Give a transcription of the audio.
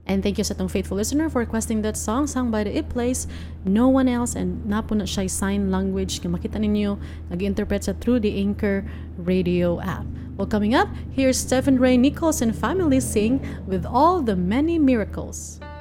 And thank you sa itong faithful listener for requesting that song sung by the It Plays, No One Else, and napo na siya sign language. Kaya makita ninyo, nag-interpret sa through the Anchor radio app. Well, coming up, here's Stephen Ray Nichols and family sing With All the Many Miracles.